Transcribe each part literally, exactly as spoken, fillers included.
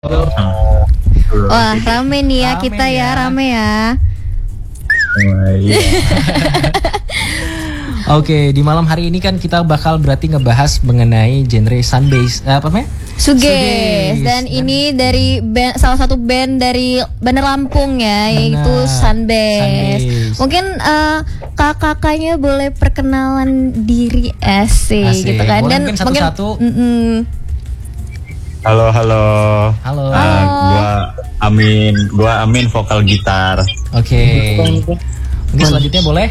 Wah, rame nih ya rame kita ya. ya, rame ya. Oh, iya. Oke, di malam hari ini kan kita bakal berarti ngebahas mengenai genre sunbass, eh, apa namanya? Suges. Dan ini dari band, salah satu band dari Bandar Lampung ya, Benar. yaitu Sunbass. Mungkin uh, kakak-kakaknya boleh perkenalan diri asik, asik. gitu kan. Boleh Dan mungkin satu-satu. Halo, halo. Halo. Uh, halo. Gua Amin, gua Amin vokal gitar. Oke. Okay. Mungkin selanjutnya boleh?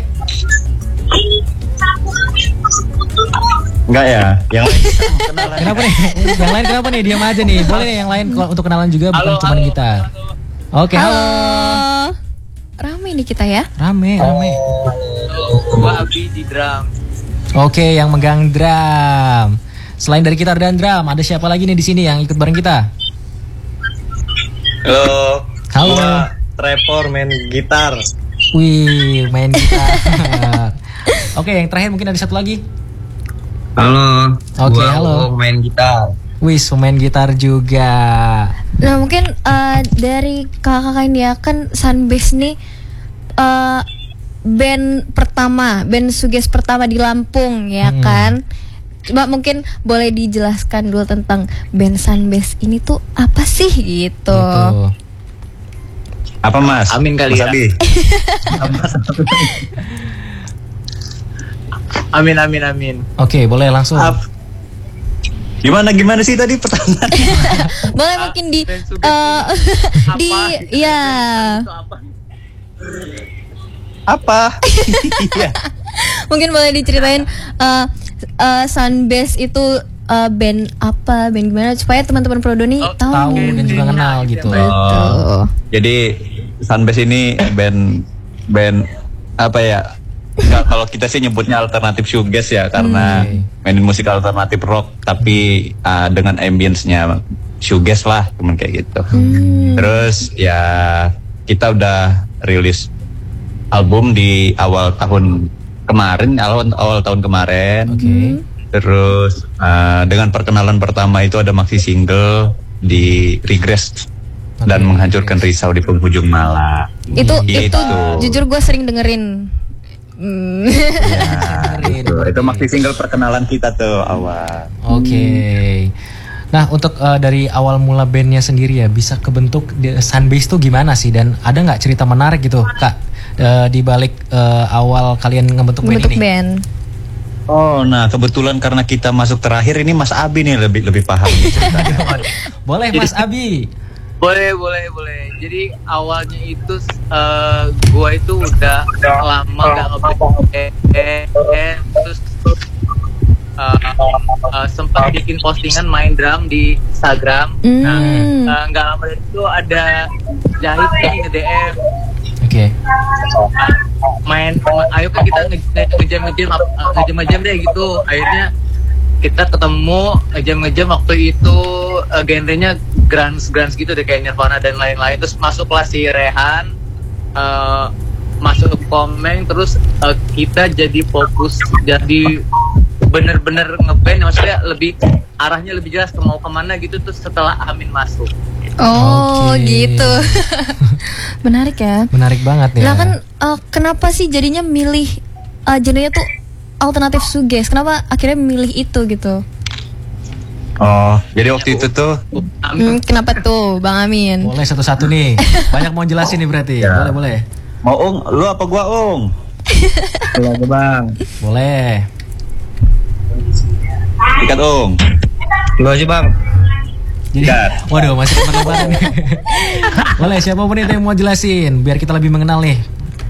Enggak ya? Yang lain kenalan. Kenapa nih? Yang lain kenapa nih? Diam aja nih. Boleh nih yang lain untuk kenalan juga, bukan cuma gitar. Oke, okay, halo. halo. Rame nih kita ya. Rame, rame. Gua Abi di drum. Oke, okay, yang megang drum. Selain dari gitar dan drum, ada siapa lagi nih di sini yang ikut bareng kita? Halo. Halo. Gua Trevor main gitar. Wih, main gitar. Oke, yang terakhir mungkin ada satu lagi. Halo. Oke, halo. Main gitar. Wih, main gitar juga. Nah, mungkin uh, dari kakak-kakak ini ya, kan Sunbass nih uh, band pertama, band suges pertama di Lampung ya hmm. kan. Coba mungkin boleh dijelaskan dulu tentang band Sunbass ini tuh apa sih gitu. gitu. Apa Mas? Amin kali Mas ya. Abi. Amin amin amin. Oke, boleh langsung. Ap. Gimana gimana sih tadi pertanyaan? Boleh mungkin di uh, di ya. Apa? Iya. Mungkin boleh diceritain uh, uh, Sunbass itu uh, band apa, band gimana supaya teman-teman Prodoni oh, tahu, tahu dan juga kenal gitu. Oh, jadi Sunbass ini band band apa ya? Nggak, kalau kita sih nyebutnya alternatif shoegaze ya, karena hmm. mainin musik alternatif rock tapi uh, dengan ambience-nya shoegaze lah, teman kayak gitu. Hmm. Terus ya kita udah rilis album di awal tahun kemarin, awal, awal tahun kemarin. Okay. Terus uh, dengan perkenalan pertama itu ada maxi single di Regress okay. dan menghancurkan risau di penghujung malam. Itu gitu. itu jujur gue sering dengerin. Hmm. Ya, itu, itu maxi single perkenalan kita tuh awal. Oke. Okay. Nah, untuk uh, dari awal mula bandnya sendiri ya, bisa kebentuk Sunbass tuh gimana sih, dan ada nggak cerita menarik gitu, Kak, uh, di balik uh, awal kalian ngebentuk band ini? Band. Oh, nah kebetulan karena kita masuk terakhir ini Mas Abi nih lebih lebih paham ceritanya. Boleh Mas Abi. Boleh, boleh, boleh. Jadi awalnya itu uh, gua itu udah lama gak nge-band, eh, eh, terus uh, uh, sempat bikin postingan main drum di Instagram. Mm. Nah, uh, gak lama dari itu ada Jahit nih nge-D M. Oke. Okay. Uh, main, ayo kan kita ngejam ngejam ngejam ngejam deh gitu. Akhirnya kita ketemu ngejam-ngejam waktu itu uh, genrenya grunge grunge gitu deh, kayak Nirvana dan lain-lain. Terus masuklah si Rehan, uh, masuk komen, terus uh, kita jadi fokus, jadi bener-bener ngeband, maksudnya lebih arahnya lebih jelas ke mau kemana gitu. Terus setelah Amin masuk. Oh okay. gitu. Menarik ya. Menarik banget ya. Nah kan uh, kenapa sih jadinya milih uh, genrenya tuh alternatif shoegaze? Kenapa akhirnya milih itu gitu? Oh, jadi waktu itu tuh hmm, kenapa tuh Bang Amin? Boleh satu-satu nih. Banyak mau jelasin nih berarti. Ya. Boleh, boleh. Mau Ung, lu apa gua Ung? Boleh Bang. Boleh. Ikat Ung. Lu aja Bang. Jadi, waduh masih lebar-lebar nih. Boleh, siapapun itu yang mau jelasin biar kita lebih mengenal nih.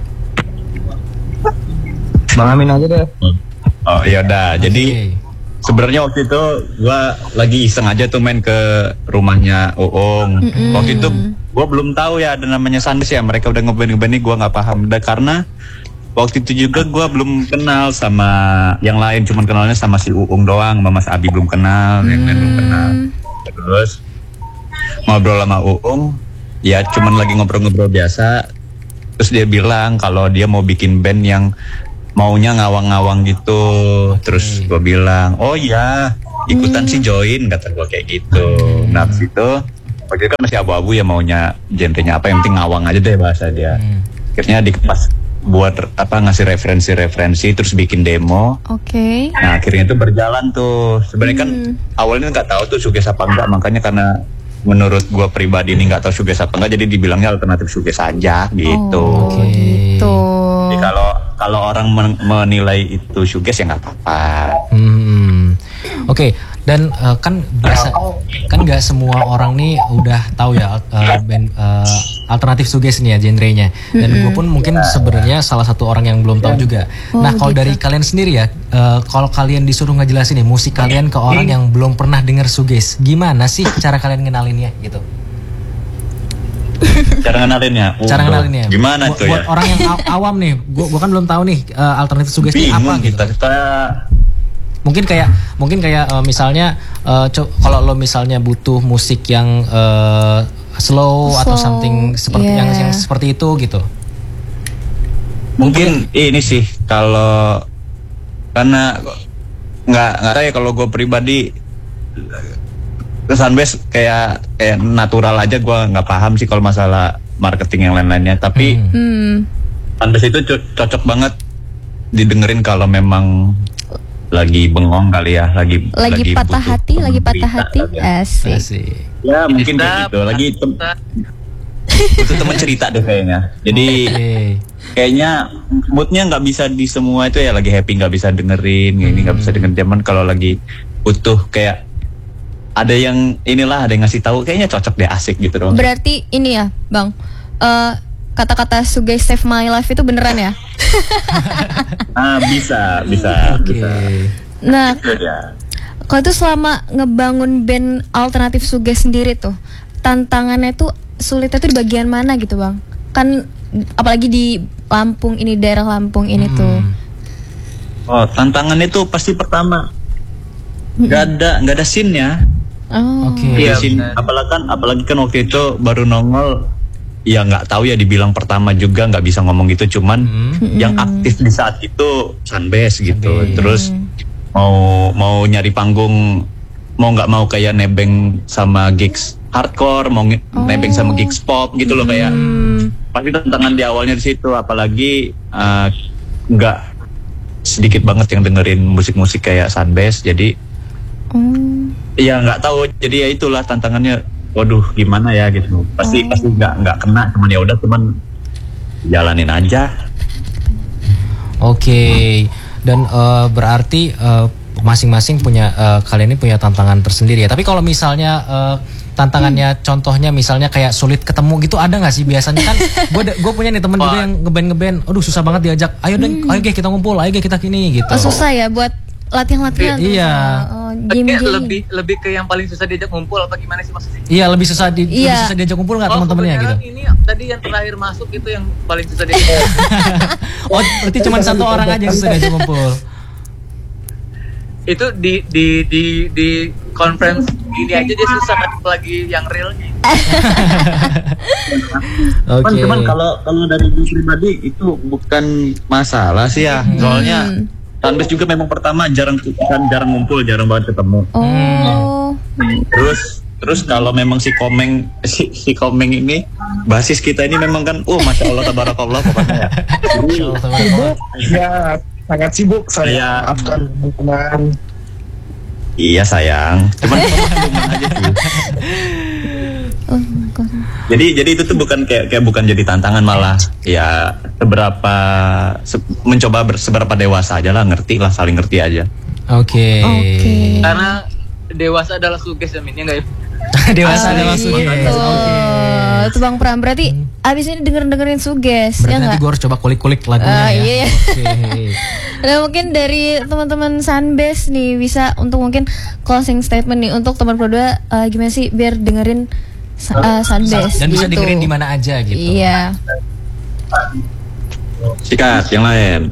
Bang Amin aja deh. Oh iya udah. Okay. Jadi sebenarnya waktu itu gua lagi iseng aja tuh main ke rumahnya Oong. Mm-hmm. Waktu itu gua belum tahu ya ada namanya Sunbass ya. Mereka udah ngeband-ngeband nih, gua nggak paham. Dan karena waktu itu juga gua belum kenal sama yang lain, cuman kenalnya sama si Uung doang, sama Mas Abi belum kenal, mm. yang lain belum kenal. Terus ngobrol sama Uung, ya cuman lagi ngobrol-ngobrol biasa. Terus dia bilang kalau dia mau bikin band yang maunya ngawang-ngawang gitu. Okay. Terus gue bilang, oh iya ikutan hmm. sih join, kata gue kayak gitu. Hmm. Nah situ waktu itu kan masih abu-abu ya maunya genrenya apa, yang penting ngawang aja deh bahasa dia. Hmm. Akhirnya dikepas buat apa ngasih referensi-referensi terus bikin demo. Oke. Nah akhirnya itu berjalan tuh. Sebenarnya kan awalnya nggak tahu tuh shoegaze apa enggak, makanya karena menurut gua pribadi ini nggak tahu shoegaze apa enggak, jadi dibilangnya alternatif shoegaze aja gitu. Oh, Oke. gitu. Jadi kalau kalau orang men- menilai itu shoegaze ya nggak apa-apa. Hmm. Oke, dan uh, kan biasa kan nggak semua orang nih udah tahu ya uh, band uh, alternatif shoegaze nih ya genrenya. Dan gue pun mungkin sebenarnya salah satu orang yang belum tahu juga. Oh, Nah, kalau gitu. dari kalian sendiri ya, uh, kalau kalian disuruh ngejelasin nih musik kalian ke orang yang belum pernah denger shoegaze, gimana sih cara kalian ngenalinnya gitu? Cara ngenalinnya. Cara Waduh, ngenalinnya. Gimana Bu- tuh buat ya? orang yang aw- awam nih, gua, gua kan belum tahu nih uh, alternatif shoegaze ini apa Bingung gitu. kita. Kita Mungkin kayak mungkin kayak uh, misalnya uh, co- kalau lo misalnya butuh musik yang uh, slow, atau Slow, something seperti yeah. yang, yang seperti itu gitu. mungkin ini sih kalau karena nggak nggak tahu ya, kalau gue pribadi ke Sunbase kayak kayak natural aja, gue nggak paham sih kalau masalah marketing yang lain-lainnya, tapi Hmm. Hmm. Sunbase itu co- cocok banget didengerin kalau memang lagi bengong kali ya, lagi Lagi patah butuh hati, lagi temen patah cerita hati. kali ya. Asik. Asik. Ya mungkin Kita- kayak gitu, lagi tem- kita- butuh temen cerita deh kayaknya. Jadi Oke. kayaknya moodnya nggak bisa di semua itu ya, lagi happy nggak bisa dengerin, ini nggak bisa dengerin. Zaman kalau lagi butuh kayak ada yang inilah, ada yang ngasih tahu, kayaknya cocok deh, asik gitu dong. Berarti ini ya, Bang. Eh, kata-kata shoegaze save my life itu beneran ya? Ah bisa, bisa, Oke. bisa. Nah, Gitu ya. kalau itu selama ngebangun band alternatif shoegaze sendiri tuh, tantangannya tuh sulitnya tuh di bagian mana gitu, Bang? Kan apalagi di Lampung ini, daerah Lampung ini tuh. Oh, tantangannya tuh pasti pertama nggak ada nggak ada scene-nya. Oh. Oke. Iya, Iya, benar. apalagi kan apalagi kan waktu itu baru nongol, ya nggak tahu ya, dibilang pertama juga nggak bisa ngomong gitu, cuman Hmm. yang aktif di saat itu Sunbase gitu. Sunbase. Terus mau mau nyari panggung, mau nggak mau kayak nebeng sama gigs hardcore, mau nge- nebeng sama gigs pop gitu loh, kayak pasti tantangan di awalnya di situ. Apalagi eh, nggak sedikit banget yang dengerin musik-musik kayak Sunbase, jadi Oh. ya nggak tahu, jadi ya itulah tantangannya. Waduh gimana ya gitu, pasti pasti nggak nggak kena, cuman ya udah, cuman jalanin aja. Oke. Dan eh, berarti eh, masing-masing punya eh, kalian ini punya tantangan tersendiri ya. Tapi kalau misalnya eh, tantangannya contohnya misalnya kayak sulit ketemu gitu, ada nggak sih biasanya? Kan gue gue punya nih temen juga yang ngeband ngeband, aduh susah banget diajak, ayo deng, ayo geh kita ngumpul, ayo geh kita gini gitu. Oh, susah ya buat latihan-latihan tuh. Iya. Oh, Kayak game-game. lebih lebih ke yang paling susah diajak ngumpul apa gimana sih maksudnya? Iya, lebih susah di lebih Iya. susah diajak kumpul nggak teman-temannya gitu. kebenaran ini tadi yang terakhir masuk itu yang paling susah diajak. Oh, berarti cuma satu orang aja yang susah diajak kumpul. Itu di di di di conference ini aja dia susah kan, apalagi yang realnya. Oke. Cuman, cuman kalau kalau dari gue pribadi itu bukan masalah sih ya, soalnya Sunbase juga memang pertama jarang kan jarang ngumpul, jarang banget ketemu. Oh. Terus terus kalau memang si Komeng si, si Komeng ini basis kita ini memang kan, oh masya Allah tabarakallah pokoknya ya. Sibuk, ya sangat sibuk Iya. saya. Maafkan teman-teman. Iya sayang, cuman cuman aja sih. Oh, kok- Jadi jadi itu tuh bukan kayak kayak bukan jadi tantangan, malah ya seberapa se- mencoba ber, seberapa dewasa aja lah, ngerti lah, saling ngerti aja. Oke. Oke. Karena dewasa adalah suges ya, Min, ya nggak ya? Dewasa Oh, adalah gitu. suges. Oke. Itu Bang Pram, berarti abis ini denger-dengerin suges, Berarti ya nanti nggak? gue harus coba kulik-kulik lagunya Ah, ya. iya. Oke. Nah, mungkin dari teman-teman Sunbase nih bisa untuk mungkin closing statement nih untuk teman berdua, eh, gimana sih biar dengerin uh, Sunbase Dan bisa gitu. dengerin di mana aja gitu. Iya. Sikat yang lain.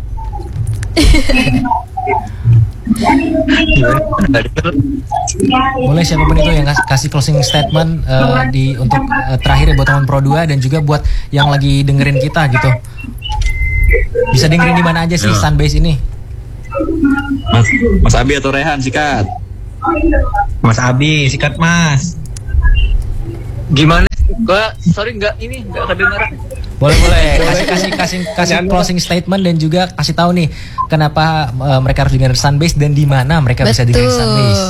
Boleh siapapun itu yang kas- kasih closing statement eh, di untuk eh, terakhir ya buat teman Pro dua dan juga buat yang lagi dengerin kita gitu. Bisa dengerin di mana aja sih Ya. Sunbase ini? Mas, Mas Abi atau Rehan, sikat. Mas Abi, sikat Mas. Gimana? Gua sorry nggak ini nggak kedengeran. Boleh boleh kasih kasih kasih kasih closing statement dan juga kasih tahu nih kenapa uh, mereka harus dengerin Sunbase dan di mana mereka bisa dengerin Sunbase.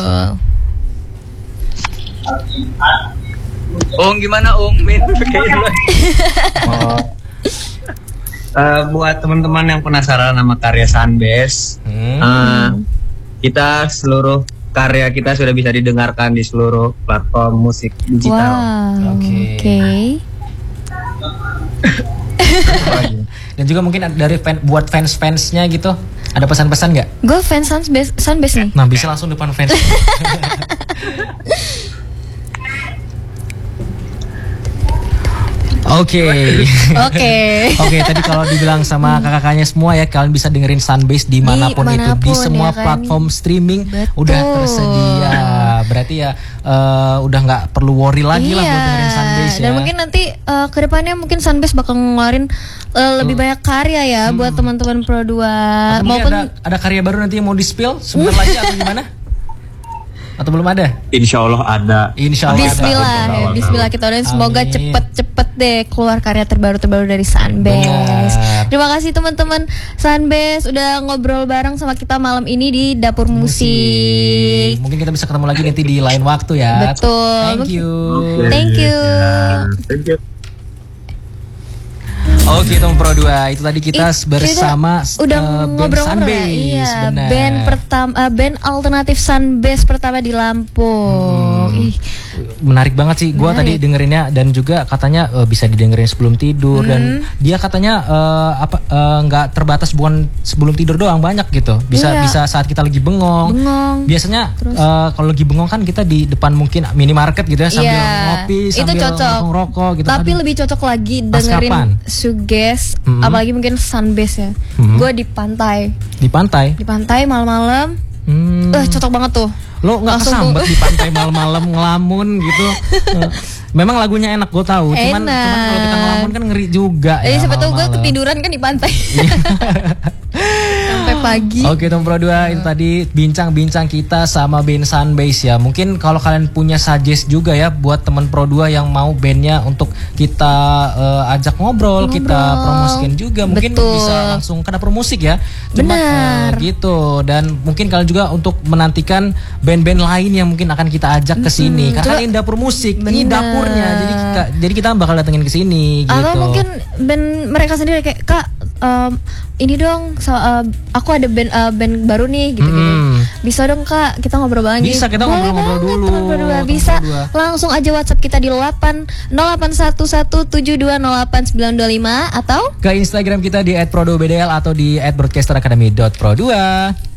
Ong gimana Ong? Min Oh. Uh, buat teman-teman yang penasaran sama karya Sunbase, Hmm. uh, kita seluruh karya kita sudah bisa didengarkan di seluruh platform musik digital. Wow. Oke. Oke. Dan juga mungkin dari fan, buat fans-fansnya gitu, ada pesan-pesan nggak? Gue fans Sunbase, Sunbase nih. Nah bisa langsung depan fans. Oke. Oke. Oke, tadi kalau dibilang sama kakak-kakaknya semua ya, kalian bisa dengerin Sunbase dimanapun itu, di Dimanapun, semua ya kan? platform streaming. Betul. Udah tersedia. Berarti ya eh, udah nggak perlu worry lagi lah buat dengerin Sunbase ya. Dan mungkin nanti uh, kedepannya mungkin Sunbase bakal ngeluarin uh, lebih banyak karya ya buat teman-teman Pro dua Atau mungkin maupun ada, ada karya baru nanti yang mau di-spill sebentar lagi atau gimana? Atau belum ada? Insya Allah ada. Insya Allah ada. Bismillah, ya, Bismillah kita doain semoga Amin. cepet-cepet deh keluar karya terbaru-terbaru dari Sunbase. Benar. Terima kasih teman-teman Sunbase udah ngobrol bareng sama kita malam ini di Dapur Musik. Mungkin kita bisa ketemu lagi nanti di lain waktu ya. Betul. Thank you. Thank you. Thank you. Oke, teman Pro dua, itu tadi kita Ih, bersama kita udah eh, band ngobrol-ngobrol ya? Sunbase, Iya, benar. band pertama uh, band alternatif Sunbase pertama di Lampung. Ih, Menarik banget sih, gua tadi Menarik. dengerinnya dan juga katanya eh, bisa didengerin sebelum tidur dan dia katanya eh, apa eh, nggak terbatas bukan sebelum tidur doang, banyak gitu. Bisa Iya. bisa saat kita lagi bengong. Bengong. Biasanya eh, kalau lagi bengong kan kita di depan mungkin minimarket gitu ya sambil Iya, ngopi, itu sambil cocok. rokok gitu. Tapi Aduh. lebih cocok lagi Pas dengerin kapan? Suges, Mhm. apalagi mungkin Sunbase ya. Mhm. Gue di pantai, di pantai. di pantai malam-malam, Hmm. eh cocok banget tuh. Lo nggak Langsung kesambet tuh. di pantai malam-malam ngelamun gitu. Eh, Memang lagunya enak gue tahu. Cuman, Enak. cuman kalau kita ngelamun kan ngeri juga. Jadi ya, siapa tahu gue malam-malam. ketiduran kan di pantai sampai pagi. Oke, Tom Pro dua, itu tadi bincang-bincang kita sama band Sunbase ya. Mungkin kalau kalian punya suggest juga ya buat teman Pro dua yang mau bandnya untuk kita eh, ajak ngobrol, kita Ngobrol. promosikan juga. Mungkin Betul. bisa langsung ke dapur musik ya. Cuma, Benar. eh, gitu. Dan mungkin kalian juga untuk menantikan band-band lain yang mungkin akan kita ajak ke sini. Karena Coba- ini dapur musik, ini Benar. dapurnya. Jadi kita, jadi kita bakal datengin ke sini gitu. Atau mungkin band mereka sendiri kayak Kak, em, ini dong, so, em, aku ada band eh, band baru nih gitu-gitu. Hmm. Bisa dong Kak, kita ngobrol bareng. Bisa, kita Boleh ngobrol-ngobrol banget, dulu, teman berdua. teman Bisa berdua. langsung aja WhatsApp kita di delapan nol delapan satu satu tujuh dua nol delapan sembilan dua lima atau Ke Instagram kita di et pro dua b d l atau di et broadcaster academy dot pro dua.